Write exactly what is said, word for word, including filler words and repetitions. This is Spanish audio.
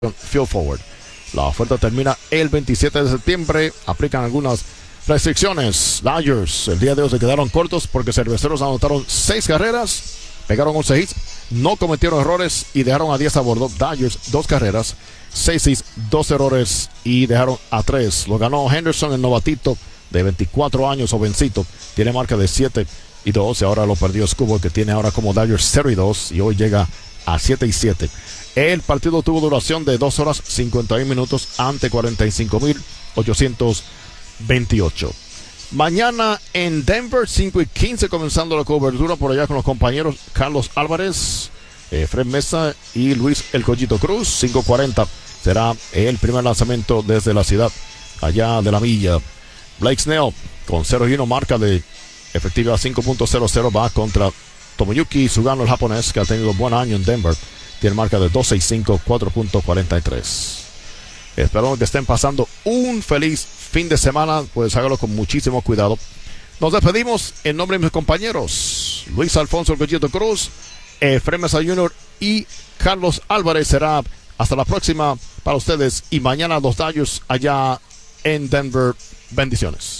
Field Forward. La oferta termina el veintisiete de septiembre. Aplican algunas restricciones. Dodgers el día de hoy se quedaron cortos porque Cerveceros anotaron seis carreras, pegaron once hits, no cometieron errores y dejaron a diez a bordo. Dodgers dos carreras, seis hits, dos errores y dejaron a tres. Lo ganó Henderson, el novatito de veinticuatro años, jovencito. Tiene marca de siete y dos y ahora lo perdió Scoobo, que tiene ahora como Dodgers cero y dos y hoy llega a siete y siete. El partido tuvo duración de dos horas cincuenta y un minutos ante cuarenta y cinco mil ochocientos veintiocho. Mañana en Denver, cinco y quince, comenzando la cobertura por allá con los compañeros Carlos Álvarez, eh, Fred Mesa y Luis El Collito Cruz. cinco cuarenta será el primer lanzamiento desde la ciudad allá de la milla. Blake Snell con cero y uno, marca de efectiva cinco punto cero cero, va contra Tomoyuki Sugano, el japonés, que ha tenido buen año en Denver. Tiene marca de dos sesenta y cinco, cuatro punto cuarenta y tres. Esperamos que estén pasando un feliz fin de semana. Pues hágalo con muchísimo cuidado. Nos despedimos en nombre de mis compañeros Luis Alfonso El Collito Cruz, Efraín Mesa junior y Carlos Álvarez. Será hasta la próxima para ustedes y mañana los Dodgers allá en Denver. Bendiciones.